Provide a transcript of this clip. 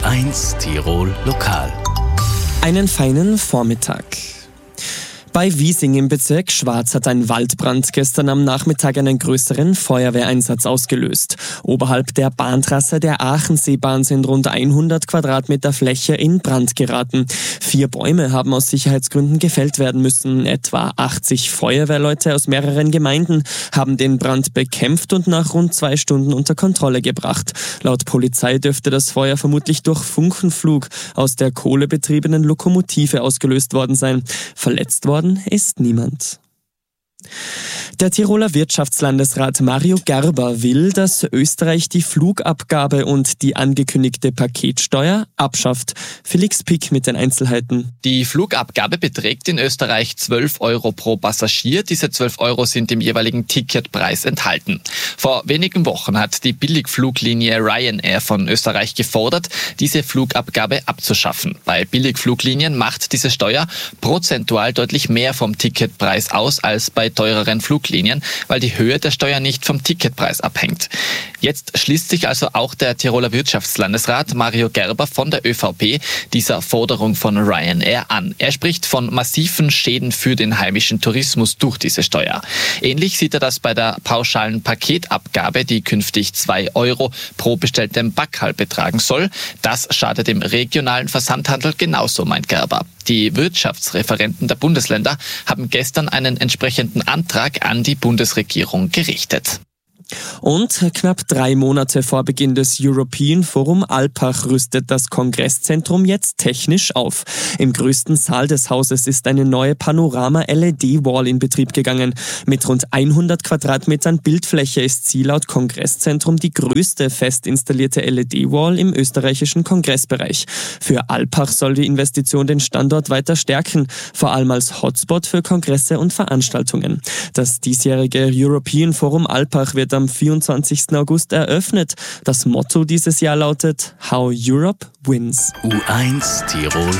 U1 Tirol Lokal. Einen feinen Vormittag. Bei Wiesing im Bezirk Schwarz hat ein Waldbrand gestern am Nachmittag einen größeren Feuerwehreinsatz ausgelöst. Oberhalb der Bahntrasse der Aachenseebahn sind rund 100 Quadratmeter Fläche in Brand geraten. 4 Bäume haben aus Sicherheitsgründen gefällt werden müssen. Etwa 80 Feuerwehrleute aus mehreren Gemeinden haben den Brand bekämpft und nach rund 2 Stunden unter Kontrolle gebracht. Laut Polizei dürfte das Feuer vermutlich durch Funkenflug aus der kohlebetriebenen Lokomotive ausgelöst worden sein. Verletzt worden ist niemand. Der Tiroler Wirtschaftslandesrat Mario Gerber will, dass Österreich die Flugabgabe und die angekündigte Paketsteuer abschafft. Felix Pick mit den Einzelheiten. Die Flugabgabe beträgt in Österreich 12 Euro pro Passagier. Diese 12 Euro sind im jeweiligen Ticketpreis enthalten. Vor wenigen Wochen hat die Billigfluglinie Ryanair von Österreich gefordert, diese Flugabgabe abzuschaffen. Bei Billigfluglinien macht diese Steuer prozentual deutlich mehr vom Ticketpreis aus als bei teureren Fluglinien, weil die Höhe der Steuer nicht vom Ticketpreis abhängt. Jetzt schließt sich also auch der Tiroler Wirtschaftslandesrat Mario Gerber von der ÖVP dieser Forderung von Ryanair an. Er spricht von massiven Schäden für den heimischen Tourismus durch diese Steuer. Ähnlich sieht er das bei der pauschalen Paketabgabe, die künftig 2 Euro pro bestelltem Backerl betragen soll. Das schadet dem regionalen Versandhandel genauso, meint Gerber. Die Wirtschaftsreferenten der Bundesländer haben gestern einen entsprechenden Antrag an die Bundesregierung gerichtet. Und knapp 3 Monate vor Beginn des European Forum Alpbach rüstet das Kongresszentrum jetzt technisch auf. Im größten Saal des Hauses ist eine neue Panorama-LED-Wall in Betrieb gegangen. Mit rund 100 Quadratmetern Bildfläche ist sie laut Kongresszentrum die größte fest installierte LED-Wall im österreichischen Kongressbereich. Für Alpbach soll die Investition den Standort weiter stärken, vor allem als Hotspot für Kongresse und Veranstaltungen. Das diesjährige European Forum Alpbach wird am 24. August eröffnet. Das Motto dieses Jahr lautet How Europe Wins. U1 Tirol